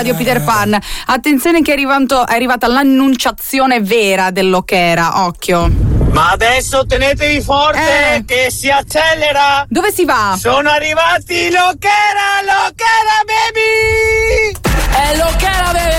Radio Peter Pan. Attenzione che è arrivata l'annunciazione vera dell'Ochera, occhio. Ma adesso tenetevi forte che si accelera. Dove si va? Sono arrivati l'Ochera, l'Ochera!